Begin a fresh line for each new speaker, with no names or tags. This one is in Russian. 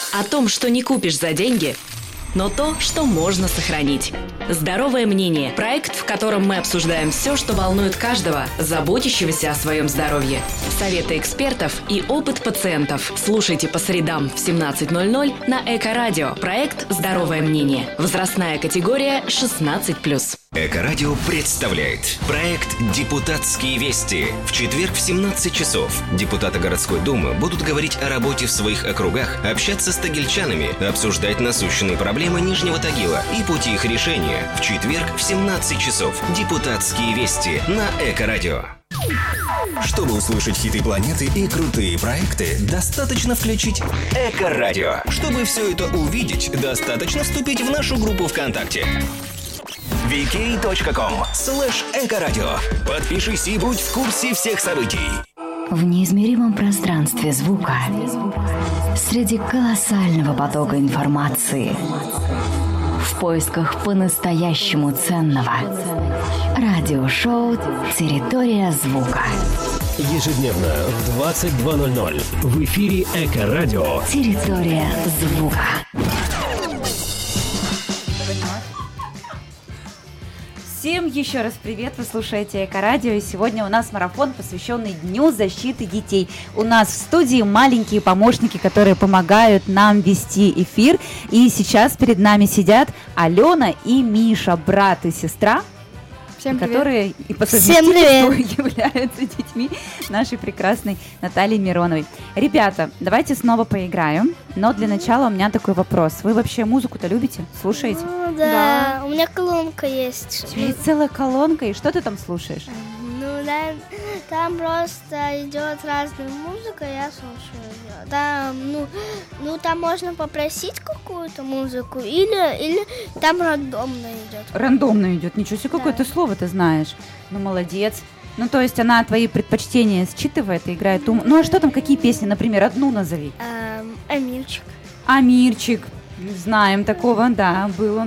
О том, что не купишь за деньги, но то, что можно сохранить. «Здоровое мнение» – проект, в котором мы обсуждаем все, что волнует каждого, заботящегося о своем здоровье. Советы экспертов и опыт пациентов. Слушайте по средам в 17:00 на Эко-радио. Проект «Здоровое мнение». Возрастная категория 16+.
Эко-радио представляет проект «Депутатские вести». В четверг в 17 часов депутаты городской думы будут говорить о работе в своих округах, общаться с тагильчанами, обсуждать насущные проблемы Нижнего Тагила и пути их решения. В четверг в 17 часов «Депутатские вести» на Эко-радио.
Чтобы услышать хиты планеты и крутые проекты, достаточно включить Эко-радио. Чтобы все это увидеть, достаточно вступить в нашу группу ВКонтакте. vk.com/экорадио. Подпишись и будь в курсе всех событий.
В неизмеримом пространстве звука, среди колоссального потока информации, в поисках по-настоящему ценного. Радиошоу «Территория звука».
Ежедневно в 22:00 в эфире Эко-радио.
«Территория звука».
Всем еще раз привет, вы слушаете Эко-радио, и сегодня у нас марафон, посвященный Дню защиты детей. У нас в студии маленькие помощники, которые помогают нам вести эфир, и сейчас перед нами сидят Алена и Миша, брат и сестра, которые и по совместительству являются детьми нашей прекрасной Натальи Мироновой. Ребята, давайте снова поиграем, но для начала у меня такой вопрос. Вы вообще музыку-то любите? Слушаете?
Ну, да, у меня колонка есть.
У тебя есть целая колонка, и что ты там слушаешь?
Ну, да, там просто идет разная музыка, я слушаю ее. Да, там можно попросить какую-то музыку, или там рандомно идет.
Рандомно идет, ничего себе, какое ты слово ты знаешь. Ну, молодец. Ну, то есть она твои предпочтения считывает и играет. Ну, а что там, какие песни, например, одну назови?
Амирчик.
Амирчик. Знаем такого, да, был он.